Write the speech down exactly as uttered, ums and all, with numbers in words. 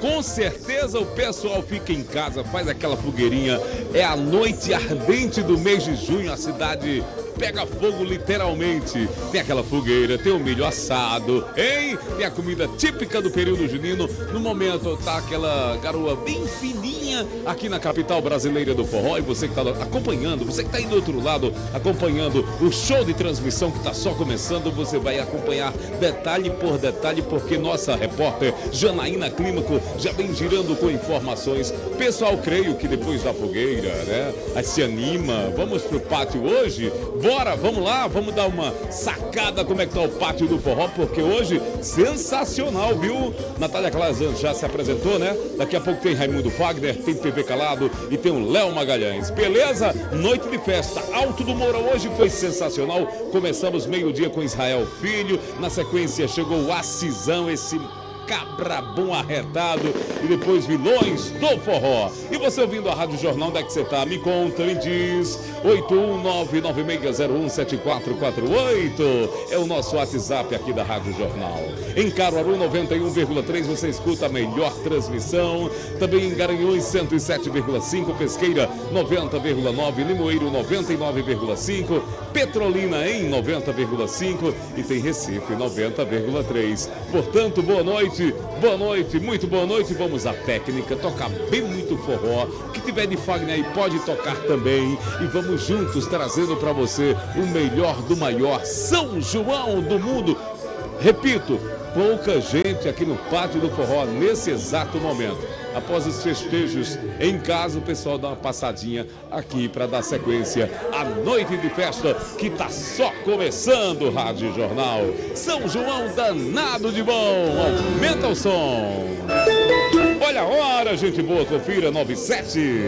Com certeza o pessoal fica em casa, faz aquela fogueirinha. É a noite ardente do mês de junho, a cidade pega fogo literalmente. Tem aquela fogueira, tem o milho assado, hein? Tem a comida típica do período junino. No momento tá aquela garoa bem fininha aqui na capital brasileira do forró. E você que tá acompanhando, você que tá aí do outro lado, acompanhando o show de transmissão que tá só começando, você vai acompanhar detalhe por detalhe, porque nossa repórter Janaína Clímaco já vem girando com informações. Pessoal, creio que depois da fogueira, né, aí se anima. Vamos pro pátio hoje? Bora, vamos lá, vamos dar uma sacada como é que tá o pátio do forró, porque hoje, sensacional, viu? Natália Clazan já se apresentou, né? Daqui a pouco tem Raimundo Fagner, tem P V Calado e tem o Léo Magalhães. Beleza? Noite de festa. Alto do Moura hoje foi sensacional. Começamos meio-dia com Israel Filho. Na sequência chegou o Acizão, esse cabra bom arretado, e depois Vilões do Forró. E você ouvindo a Rádio Jornal, onde é que você tá? Me conta, me diz. oito um nove nove seis zero um sete quatro quatro oito é o nosso WhatsApp aqui da Rádio Jornal. Em Caruaru noventa e um vírgula três você escuta a melhor transmissão. Também em Garanhuns cento e sete vírgula cinco, Pesqueira noventa vírgula nove, Limoeiro noventa e nove vírgula cinco, Petrolina em noventa vírgula cinco e tem Recife noventa vírgula três. Portanto, boa noite. Boa noite, muito boa noite. Vamos à técnica, tocar bem muito forró. O que tiver de Fagner aí pode tocar também. E vamos juntos trazendo para você o melhor do maior São João do mundo. Repito, pouca gente aqui no pátio do forró nesse exato momento. Após os festejos em casa, o pessoal dá uma passadinha aqui para dar sequência à noite de festa que tá só começando. Rádio Jornal São João danado de bom. Aumenta o som. Olha a hora, gente boa, confira nove e sete.